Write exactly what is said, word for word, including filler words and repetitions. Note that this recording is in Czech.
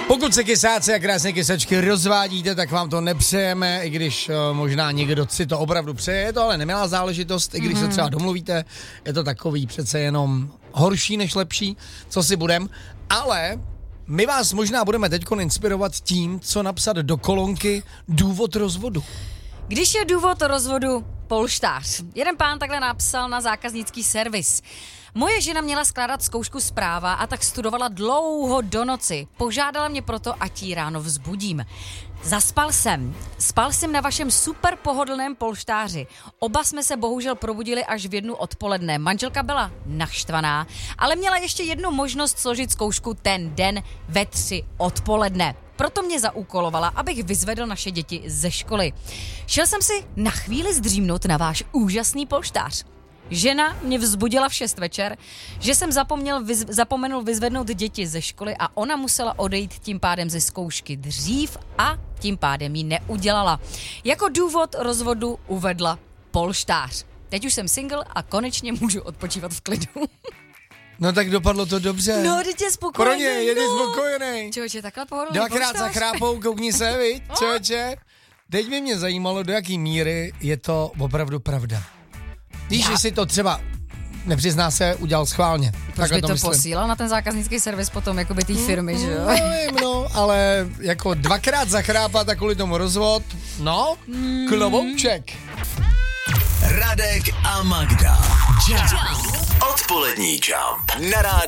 Pokud se kysáci a krásné kysačky rozvádíte, tak vám to nepřejeme, i když uh, možná někdo si to opravdu přeje, je to ale nemilá záležitost, i když mm-hmm. se třeba domluvíte, je to takový přece jenom horší než lepší, co si budem, ale my vás možná budeme teďkon inspirovat tím, co napsat do kolonky důvod rozvodu. Když je důvod rozvodu polštář. Jeden pán takhle napsal na zákaznický servis. Moje žena měla skládat zkoušku z práva a tak studovala dlouho do noci. Požádala mě proto, ať ji ráno vzbudím. Zaspal jsem. Spal jsem na vašem super pohodlném polštáři. Oba jsme se bohužel probudili až v jednu odpoledne. Manželka byla naštvaná, ale měla ještě jednu možnost složit zkoušku ten den ve tři odpoledne. Proto mě zaúkolovala, abych vyzvedl naše děti ze školy. Šel jsem si na chvíli zdřímnout na váš úžasný polštář. Žena mě vzbudila v šest večer, že jsem zapomněl, vyz, zapomenul vyzvednout děti ze školy a ona musela odejít tím pádem ze zkoušky dřív a tím pádem ji neudělala. Jako důvod rozvodu uvedla polštář. Teď už jsem single a konečně můžu odpočívat v klidu. No tak dopadlo to dobře. No, teď je spokojený. Pro ně, je no. spokojený. Čověče, takhle pohodlný Dvakrát polštář. zachrápou, koukni se, viď, čověče. Teď by mě zajímalo, do jaký míry je to opravdu pravda. Víš, že si to třeba, nepřizná se, udělal schválně. Proč by to, to posílal na ten zákaznický servis potom, jakoby té firmy, že jo? Nevím, no, ale jako dvakrát zachrápat a kvůli tomu rozvod, no, mm. klobouček. Radek a Magda. Jump. Odpolední Jump. Na rádiu